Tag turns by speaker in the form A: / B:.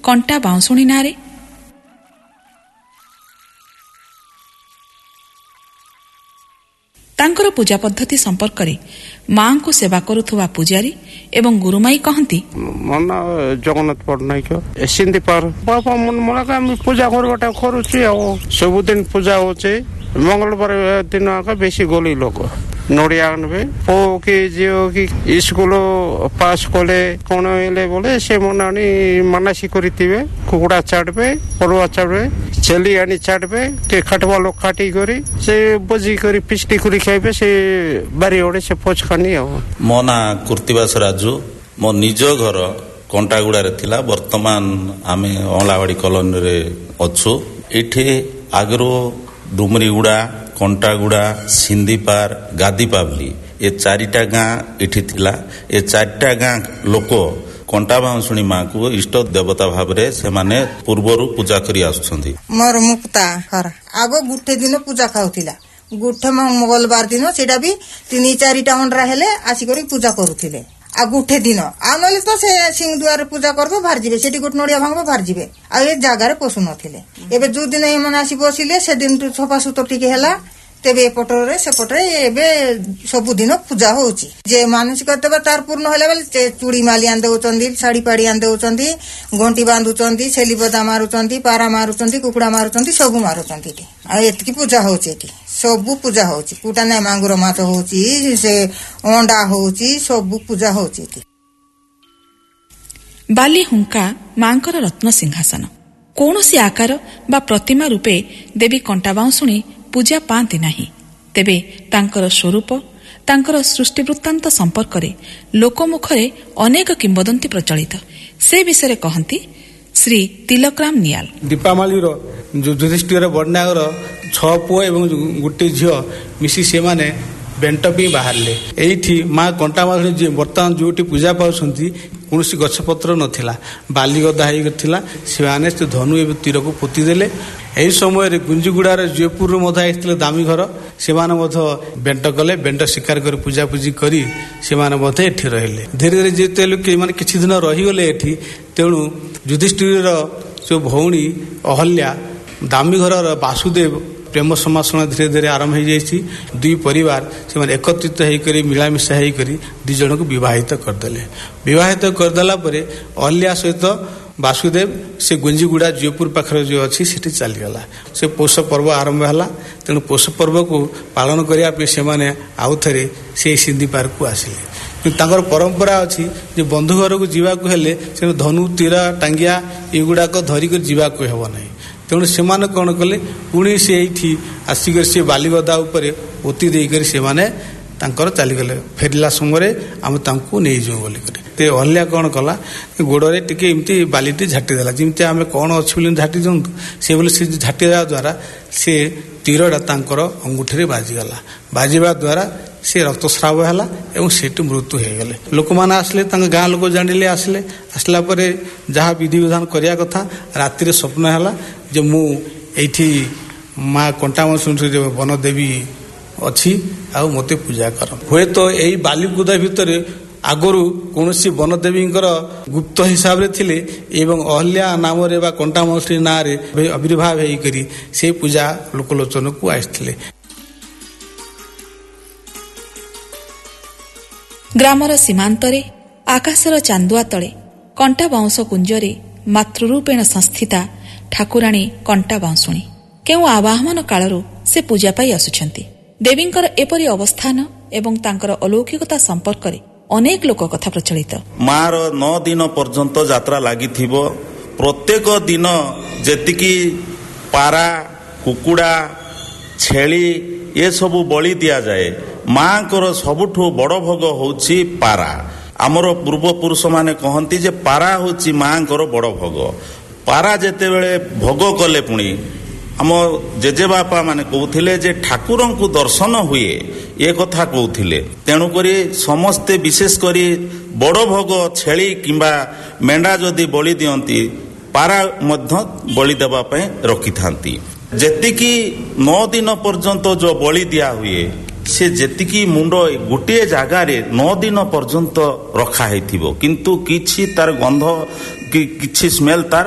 A: कंटा बाउंसुणी नारे तांकर पूजा पद्धति संपर्क में मां को सेवा करुवा पूजारी एवं गुरुमाई कहती
B: मन जगन्नाथ पट्टनायक सिंधी पार बाबा मन पूजा करुँ सबुदिन पूजा हो मंगलवार दिन बेसी गोली लोक नड़िया आनबे पो कि झील कि स्कूल पास कले कौन बोले से मन आनी मानसी करेंगे कुकुड़ा छाड़बे पड़ुआ छाड़बे छेली आनी छाड़बे के खाटवा लोग काटी करी से बजी करी पिचटी करी खाइबे से बारी ओडे से पोच खानी
C: मो ना कुर्तिवास राजू मो निज घर कंटागुड़ा रे थिला वर्तमान आमे अलावाड़ी कॉलोनी रे अच्छु एठी आगरो डुमरीगुड़ा कंटागुड़ा सिंधीपार गादीपावली ये चारिटा गाँ इठी थिला ये चारिटा गाँ लोक कंटा बाउंसुणी माँ को इष्ट देवता भाव से माने पूर्वरु पूजा करी आसुछंती
D: मोर मुक्ता घर आगो गुठे दिन पूजा खाउथिला गुठे मंगलवार दिन सेटा भी 3-4 हंड्रा हेले आसिकरी पूजा करूथिले आ गुठे दिन आ नले तो से सिंह दुआर पूजा करबो बाहर जिवे सेठी गोट नड़िया भांगबो बाहर जिवे आ ए जागारे पसु नथिले एबे जो दिन ए मन आसी बसिले से दिन सफा सुतो टिके हेला तेबे एपटरे सेपटरे एबे सबुदिन पूजा होउची जे मानसिक देबा तार पूर्ण होला बेले चूड़ी माली आन देउचंदी साड़ी पाड़ी आन देउचंदी घंटी बांधुचंदी छेली बदा मारुचंदी पारा मारुचंदी कुकुड़ा मारुचंदी सब मारुचंदी आ एतकी पूजा होउची एटी सबु पूजा होउची कुटा नै मांगुर माछ होउची से अंडा होउची सबु पूजा होउची एटी
A: बाली हुंका मांकर रत्न सिंहासन कौनसी आकार बा प्रतिमा रूपे देवी कंटा बाउंसुणी पूजा पाती नाही तेबे तांकर स्वरूप तांकर सृष्टि वृत्तांत संपर्क में लोकमुखरे अनेक किंवदंती प्रचलित से विषय कहती श्री तिलकराम नियाल
E: दीपामाली युधिष्ठिर बड़नागर 6 पुओ एवं गोटे झील मिसी से माने बेंट भी बाहरले एठी माँ कंटा बाउंसुणी बर्तमान जो पूजा पाउछंती कौन गछपत्र नथिला बाली गदा होता से धनु एवं तीर को पोती देले यही समय गुंजीगुड़ार जयपुर मध्य दामी घर से बेंट कले बेंट शिकार कर पूजा पूजी करी से रहिले धीरे धीरे जेते लोक किछि दिन रहीगले एठी तेणु युधिष्ठिर जो भौणी अहल्या दामी घर वासुदेव प्रेम समासना धीरे धीरे आरंभ हो जाइए दुई परिवार से एकत्रित होकर मिलामिशा होकर दी जन को विवाहित करदे विवाहित करदेला अहल्या सहित वासुदेव से गुंजीगुड़ा जयपुर पाखर जो अच्छी से चलीगला से पौष पर्व आरंभ है तेणु पौष पर्व को पालन करने से आउ थे से सिंधी पार्क को आसिले तांकर परंपरा अच्छी जे बंधु घर को जीवाक हेले से धनु तीर टांगिया युगुड़ाक धरिक जीवाक हेब ना तेणु से कौन कले पुणी से आसिक से बालीगदा पोती देकर से चलीगले फेरला समय आम नहीं जाऊँ बोलिक अहल्या कौन कला गोड़े टिके एमती बालीटी झाटीदेला जमी आम कौन अच्छे झाटी दिंतु से बोले से झाटी देवा द्वारा से तीरटा तांकर अंगूठी बाजिगला बाजिबा द्वारा से रक्तस्राव है और सेठी मृत्यु हो गले लोक मैंने आसले गाँ लोक जानिले आसले आसला जहाँ विधि विधान करने कथा राति स्वप्न है जे मु एठी माँ कंटा बाउंसुणी वनदेवी अच्छी आ मते पूजा कर हुए तो यही बालीकुदा भितर आगरू कौन वनदेवी गुप्त हिसाब से थिले एवं अहल्या नाम रे बा कंटा बाउंसुणी ना रे आविर्भाव होकर से पूजा लोकलोचन को आसते
A: ग्रामर सीमांतरे आकाशर चांदुआ तले कंटा बाउंस कुंजरे मातृरूपेण संस्थिता ठाकुराणी कंटा बाउंसुणी केउ आवाहन कालरू से पूजा पाई आसुछंती देवींकर एपरी अवस्थान एवं तांकर अलौकिकता संपर्क में अनेक लोक कथा प्रचलित
C: मार 9 दिन पर्यंत यात्रा लगी प्रत्येक दिन जेतिकी पारा कुकुड़ा छेली ये सबू बलि दि जाए माँ सबुठु बड़ भोग होची पारा आमर पूर्वपुरुष माने कहती जे पारा होची माँ बड़ भोग पारा जेते बेले भोग कले पुणी आम जेजेबापा माने कहते जे ठाकुर को दर्शन हुए ये कथा कहते तेणुक समस्ते विशेषकर बड़ भोग छेली किंबा मेंढा जदि बलि दियंती पारा मध्य बलि देवाई रखि थांती जेतिकी 9 दिन पर्यंत जो बलि दिया हुए से जेतिकी मुंड गोटे जगार 9 दिन पर्यंत रखा है किंतु किछि तार गंध कि स्मेल तार